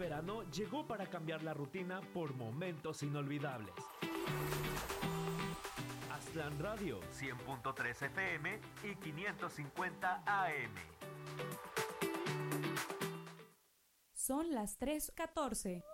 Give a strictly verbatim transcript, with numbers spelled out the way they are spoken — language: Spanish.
verano llegó para cambiar la rutina por momentos inolvidables. Aztlán Radio, cien punto tres F M y quinientos cincuenta A M. Son las tres catorce.